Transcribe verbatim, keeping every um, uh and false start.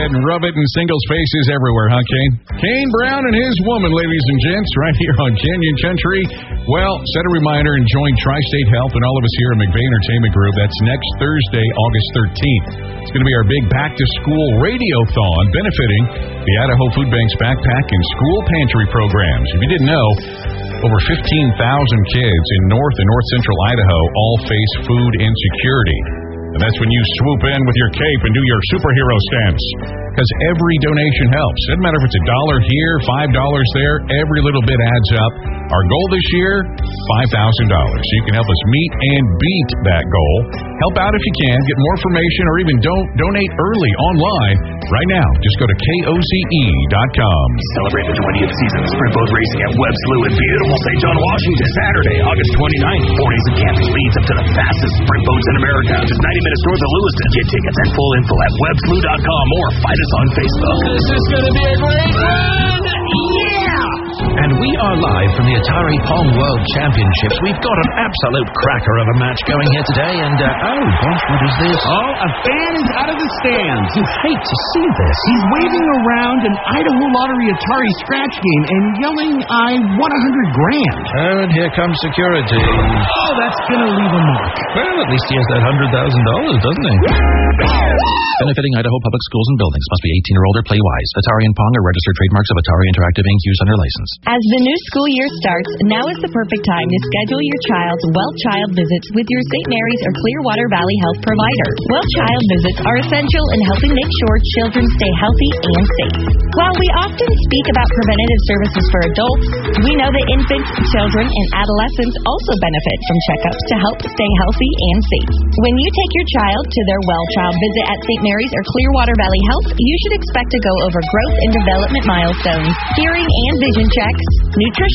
it and rub it in singles' faces everywhere, huh, Kane? Kane Brown and his woman, ladies and gents, right here on Canyon Country. Well, set a reminder and join Tri-State Health and all of us here at McVeigh Entertainment Group. That's next Thursday, August thirteenth. It's going to be our big back-to-school radiothon benefiting the Idaho Food Bank's backpack and school pantry programs. If you didn't know, over fifteen thousand kids in North and North Central Idaho all face food insecurity. And that's when you swoop in with your cape and do your superhero stance. Because every donation helps. Doesn't matter if it's a dollar here, five dollars there, every little bit adds up. Our goal this year, five thousand dollars. So you can help us meet and beat that goal. Help out if you can. Get more information or even don't donate early online right now. Just go to K O Z E dot com. Celebrate the twentieth season of Sprint Boat Racing at Webb Slough in beautiful Saint John, Washington. Saturday, August twenty-ninth. Four days of camping leads up to the fastest sprint boats in America. Just ninety minutes north of Lewiston. Get tickets and full info at webb slough dot com or find us on Facebook. This is going to be a great run! Yeah! And we are live from the Atari Pong World Championships. We've got an absolute cracker of a match going here today. And, uh, oh, gosh, what is this? Oh, a fan is out of the stands. You hate to see this. He's waving around an Idaho Lottery Atari scratch game and yelling, I won a hundred grand. Oh, and here comes security. Oh, that's going to leave a mark. Well, at least he has that one hundred thousand dollars, doesn't he? Benefiting Idaho Public Schools and buildings. Must be eighteen or older. Play wise. Atari and Pong are registered trademarks of Atari Interactive Incorporated. Used under license. As the new school year starts, now is the perfect time to schedule your child's Well Child visits with your Saint Mary's or Clearwater Valley health provider. Well Child visits are essential in helping make sure children stay healthy and safe. While we often speak about preventative services for adults, we know that infants, children, and adolescents also benefit from checkups to help stay healthy and safe. When you take your child to their Well Child visit at Saint Mary's or Clearwater Valley Health, you should expect to go over growth and development milestones, hearing and vision checks, nutrition